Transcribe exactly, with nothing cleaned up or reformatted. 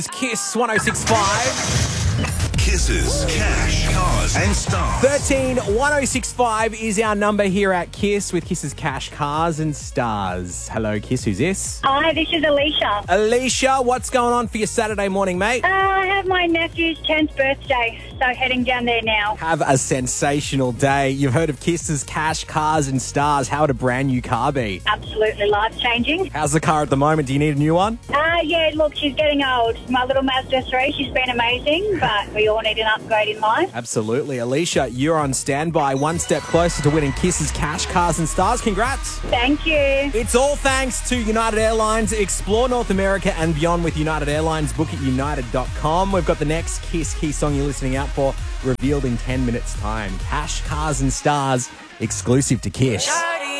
Kiss one oh six point five. Kisses, cash, cars, and stars. thirteen one oh six five is our number here at Kiss with Kiss's Cash, Cars and Stars. Hello, Kiss. Who's this? Hi, this is Alicia. Alicia, what's going on for your Saturday morning, mate? Uh, I have my nephew's tenth birthday, so heading down there now. Have a sensational day. You've heard of Kiss's Cash, Cars and Stars. How would a brand new car be? Absolutely life-changing. How's the car at the moment? Do you need a new one? Uh, yeah, look, she's getting old. My little Mazda three, she's been amazing, but we all need an upgrade in life. Absolutely. Alicia, you're on standby, one step closer to winning Kiss's Cash, Cars and Stars. Congrats. Thank you. It's all thanks to United Airlines. Explore North America and beyond with United Airlines. Book at united dot com. We've got the next Kiss key song you're listening out for revealed in ten minutes time. Cash, Cars and Stars, exclusive to Kiss.